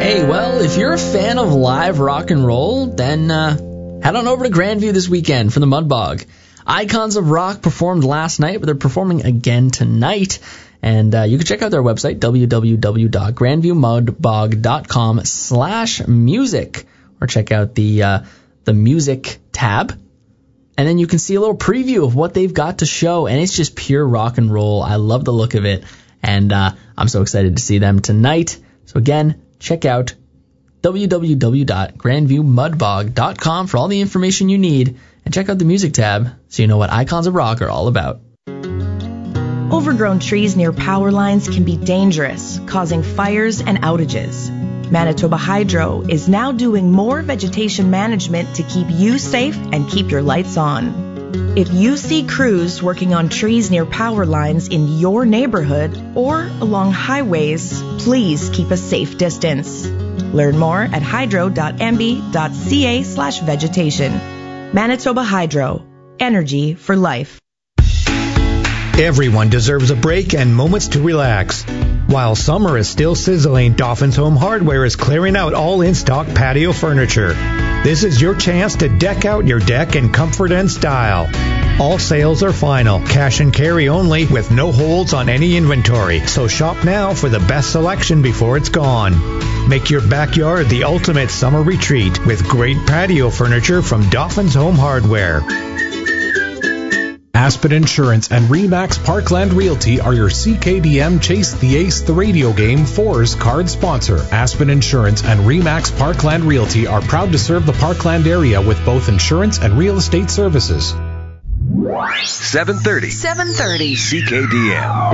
Hey, well, if you're a fan of live rock and roll, then head on over to Grandview this weekend for the Mudbog. Icons of Rock performed last night, but they're performing again tonight. And you can check out their website, www.grandviewmudbog.com/music, or check out the music tab. And then you can see a little preview of what they've got to show, and it's just pure rock and roll. I love the look of it, and I'm so excited to see them tonight. So again, check out www.grandviewmudbog.com for all the information you need, and check out the music tab so you know what Icons of Rock are all about. Overgrown trees near power lines can be dangerous, causing fires and outages. Manitoba Hydro is now doing more vegetation management to keep you safe and keep your lights on. If you see crews working on trees near power lines in your neighborhood or along highways, please keep a safe distance. Learn more at hydro.mb.ca/vegetation. Manitoba Hydro. Energy for life. Everyone deserves a break and moments to relax. While summer is still sizzling, Dauphin's Home Hardware is clearing out all in-stock patio furniture. This is your chance to deck out your deck in comfort and style. All sales are final, cash and carry only, with no holds on any inventory. So shop now for the best selection before it's gone. Make your backyard the ultimate summer retreat with great patio furniture from Dauphin's Home Hardware. Aspen Insurance and RE/MAX Parkland Realty are your CKDM Chase the Ace the radio game 4's card sponsor. Aspen Insurance and RE/MAX Parkland Realty are proud to serve the Parkland area with both insurance and real estate services. 730 CKDM.